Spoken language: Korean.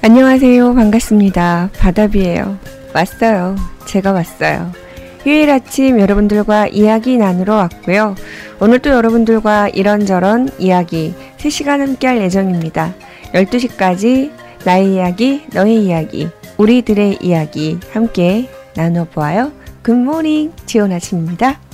안녕하세요. 반갑습니다. 바다비예요. 왔어요. 제가 왔어요. 휴일 아침 여러분들과 이야기 나누러 왔고요. 오늘 또 여러분들과 이런저런 이야기 3시간 함께 할 예정입니다. 12시까지 나의 이야기, 너의 이야기, 우리들의 이야기 함께 나눠보아요. 굿모닝 지원 아침입니다.